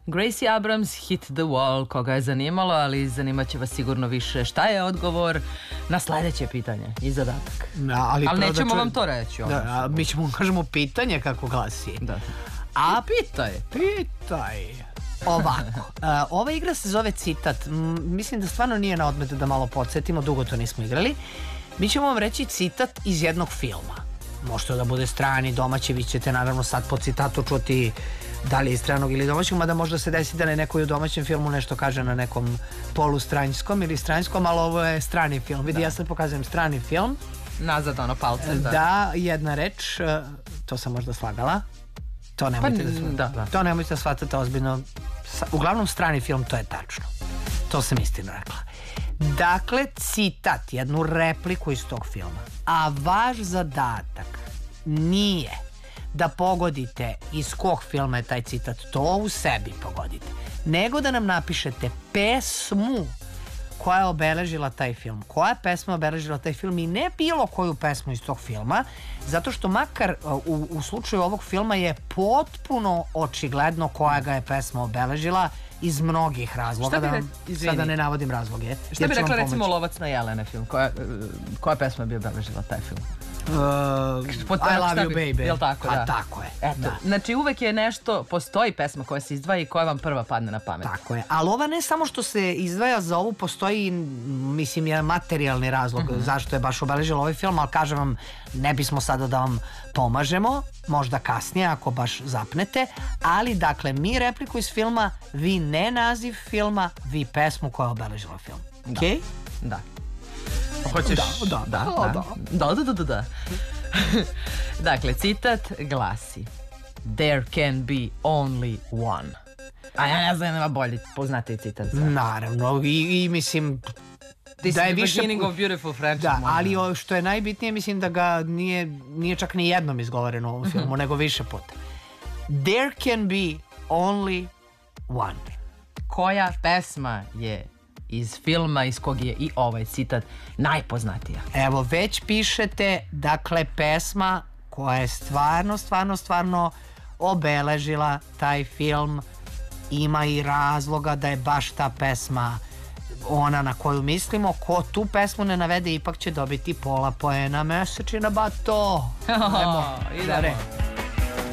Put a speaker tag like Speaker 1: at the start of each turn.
Speaker 1: Gracie Abrams, Hit the Wall, koga je zanimalo, ali zanimat će vas sigurno više šta je odgovor na sledeće pitanje i zadatak. Ali nećemo vam to reći.
Speaker 2: Mi ćemo kažemo pitanje kako glasi.
Speaker 1: A pitaj.
Speaker 2: Ovako, ova igra se zove Citat. Mislim da stvarno nije na odmet da malo podsjetimo, dugo to nismo igrali. Mi ćemo vam reći citat iz jednog filma. Može da bude strani, domaći, vi ćete naravno sad po citatu čuti da li je stranog ili domaćeg, mada možda se desi da neko u domaćem filmu nešto kaže na nekom polustranjskom ili stranjskom, ali ovo je strani film. Vidi, ja sad pokazujem strani film.
Speaker 1: Nazad ono palcem.
Speaker 2: Da, jedna reč, to sam možda slagala. To nemojte da shvatate ozbiljno. Uglavnom strani film, to je tačno. To sam istino rekla. Dakle, citat, jednu repliku iz tog filma. A vaš zadatak nije da pogodite iz kog filma je taj citat, to u sebi pogodite, nego da nam napišete pesmu koja je obeležila taj film. Koja je pesma obeležila taj film i ne bilo koju pesmu iz tog filma, zato što makar u slučaju ovog filma je potpuno očigledno koja ga je pesma obeležila iz mnogih razloga, sada ne navodim razloge.
Speaker 1: Šta bi rekla recimo Lovac na Jelene film? Koja pesma bi obeležila taj film?
Speaker 2: I love you baby.
Speaker 1: Jel tako, da?
Speaker 2: Tako je.
Speaker 1: Znači uvek je nešto, postoji pesma koja se izdvaja i koja vam prva padne na pamet.
Speaker 2: Tako je, ali ova ne samo što se izdvaja za ovu, postoji, mislim, jedan materijalni razlog zašto je baš obeležila ovaj film, ali kažem vam, ne bismo sada da vam pomažemo, možda kasnije ako baš zapnete, ali dakle, mi repliku iz filma, vi ne naziv filma, vi pesmu koja je obeležila film. Okej?
Speaker 1: Da. Hoćeš? Da. Dakle, citat glasi: There can be only one. A ja ne znam, nema bolje poznati citat.
Speaker 2: Naravno, i mislim
Speaker 1: This da je is the beginning of beautiful friendship.
Speaker 2: Da, ali što je najbitnije, mislim da ga nije čak ni jednom izgovoreno u ovom filmu, nego više puta. There can be only one.
Speaker 1: Koja pesma je iz filma iz kog je i ovaj citat najpoznatija?
Speaker 2: Evo, već pišete, dakle, pesma koja je stvarno obeležila taj film. Ima i razloga da je baš ta pesma ona na koju mislimo. Ko tu pesmu ne navede, ipak će dobiti pola poena. Mesečina bato.
Speaker 1: Idemo.